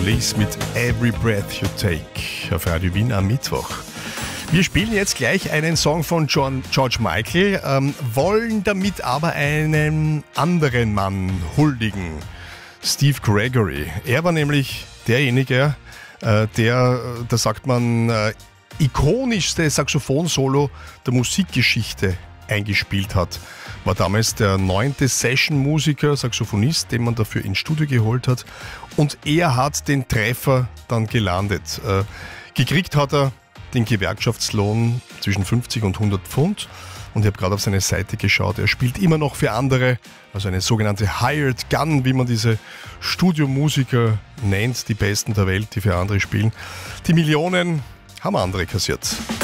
Police mit Every Breath You Take auf Radio Wien am Mittwoch. Wir spielen jetzt gleich einen Song von George Michael, wollen damit aber einen anderen Mann huldigen, Steve Gregory. Er war nämlich derjenige, der, da sagt man, ikonischste Saxophon-Solo der Musikgeschichte eingespielt hat. War damals der 9. Session-Musiker, Saxophonist, den man dafür ins Studio geholt hat. Und er hat den Treffer dann gelandet. Gekriegt hat er den Gewerkschaftslohn zwischen 50 und 100 Pfund. Und ich habe gerade auf seine Seite geschaut. Er spielt immer noch für andere, also eine sogenannte Hired Gun, wie man diese Studiomusiker nennt, die Besten der Welt, die für andere spielen. Die Millionen haben andere kassiert.